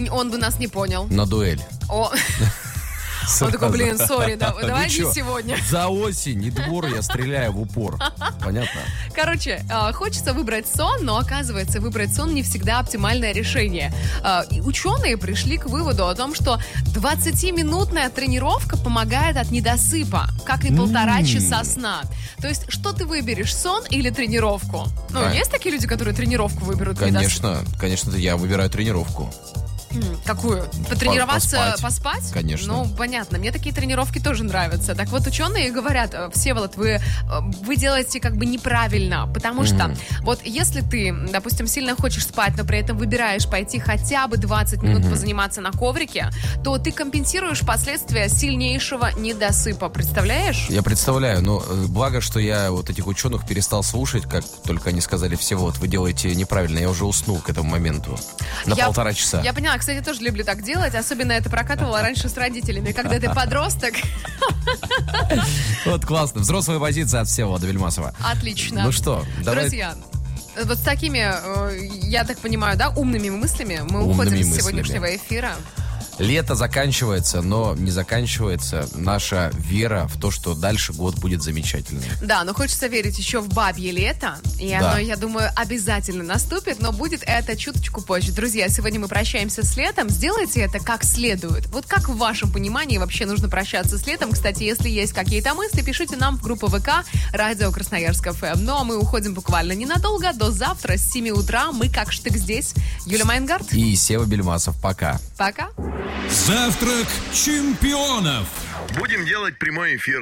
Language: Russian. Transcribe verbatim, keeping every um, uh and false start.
Он бы нас не понял. На дуэль. О... Он такой, блин, сори, да, давай не сегодня. За осень и двор я стреляю в упор. Понятно? Короче, хочется выбрать сон, но оказывается, выбрать сон не всегда оптимальное решение. И ученые пришли к выводу о том, что двадцатиминутная тренировка помогает от недосыпа, как и полтора часа сна. То есть, что ты выберешь, сон или тренировку? Ну, а. есть такие люди, которые тренировку выберут? Конечно, конечно, я выбираю тренировку. Какую? Потренироваться, поспать. поспать? Конечно. Ну, понятно. Мне такие тренировки тоже нравятся. Так вот, ученые говорят, Всеволод, вы, вы делаете как бы неправильно, потому что mm-hmm. вот если ты, допустим, сильно хочешь спать, но при этом выбираешь пойти хотя бы двадцать минут mm-hmm. позаниматься на коврике, то ты компенсируешь последствия сильнейшего недосыпа. Представляешь? Я представляю, но благо, что я вот этих ученых перестал слушать, как только они сказали, Всеволод, вы делаете неправильно. Я уже уснул к этому моменту. На я, полтора часа. Я поняла, кстати, тоже люблю так делать. Особенно это прокатывала раньше с родителями. Когда ты подросток. Вот классно. Взрослая позиция от Всеволода Вельмасова. Отлично. Ну что, давай... Друзья, вот с такими, я так понимаю, да, умными мыслями мы умными уходим мыслями. с сегодняшнего эфира. Лето заканчивается, но не заканчивается наша вера в то, что дальше год будет замечательный. Да, но хочется верить еще в бабье лето. И да. оно, я думаю, обязательно наступит, но будет это чуточку позже. Друзья, сегодня мы прощаемся с летом. Сделайте это как следует. Вот как в вашем понимании вообще нужно прощаться с летом? Кстати, если есть какие-то мысли, пишите нам в группу ВК «Радио Красноярск эф эм». Ну, а мы уходим буквально ненадолго. До завтра с семи утра. Мы как штык здесь. Юлия Майнгард. И Сева Бельмасов. Пока. Пока. Завтрак чемпионов. Будем делать прямой эфир.